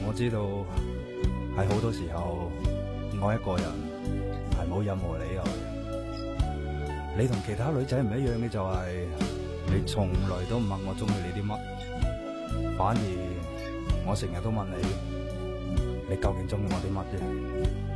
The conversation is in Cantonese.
我知道喺好多時候愛一個人係冇任何理由嘅。你同其他女仔唔一樣嘅就係你從來都唔問我中意你啲乜，反而我成日都問你，你究竟中意我啲乜啫？